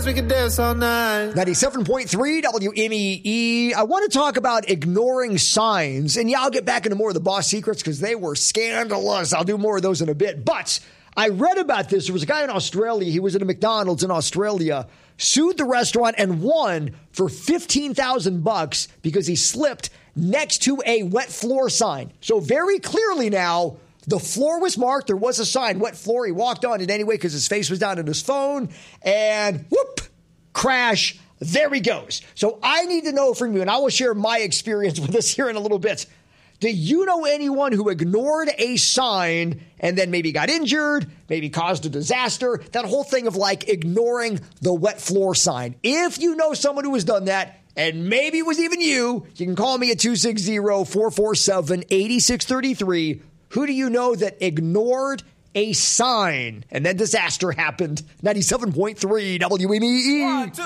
dance, we can dance all night. 97.3 WMEE. I want to talk about ignoring signs. And yeah, I'll get back into more of the boss secrets because they were scandalous. I'll do more of those in a bit. But I read about this. There was a guy in Australia. He was at a McDonald's in Australia, sued the restaurant and won for $15,000 because he slipped next to a wet floor sign. So very clearly now, the floor was marked. There was a sign, wet floor. He walked on it anyway because his face was down on his phone. And whoop, crash. There he goes. So I need to know from you, and I will share my experience with this here in a little bit. Do you know anyone who ignored a sign and then maybe got injured, maybe caused a disaster? That whole thing of like ignoring the wet floor sign. If you know someone who has done that, and maybe it was even you can call me at 260-447-8633. Who do you know that ignored a sign and then disaster happened? 97.3 WMEE.